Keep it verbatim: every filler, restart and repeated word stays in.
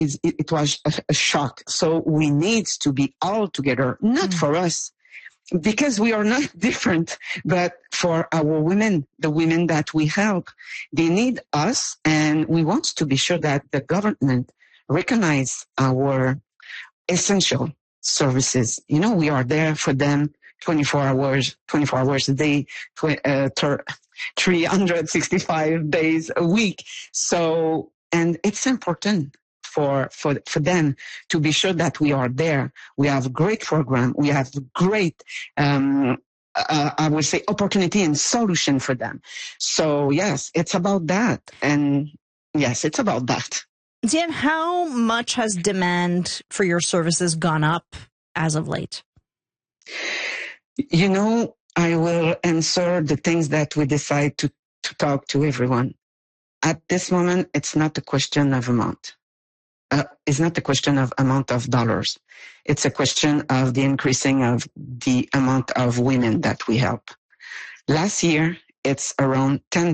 it, it was a, a shock. So we need to be all together, not mm. for us, because we are not different, but for our women, the women that we help, they need us. And we want to be sure that the government recognize our essential services. You know, we are there for them twenty-four hours, twenty-four hours a day, uh, three hundred sixty-five days a week. So, and it's important for, for, for them to be sure that we are there. We have a great program. We have great, um, uh, I would say, opportunity and solution for them. So yes, it's about that. And yes, it's about that. Diane, how much has demand for your services gone up as of late? You know, I will answer the things that we decide to, to talk to everyone. At this moment, it's not a question of amount. Uh, it's not a question of amount of dollars. It's a question of the increasing of the amount of women that we help. Last year, it's around ten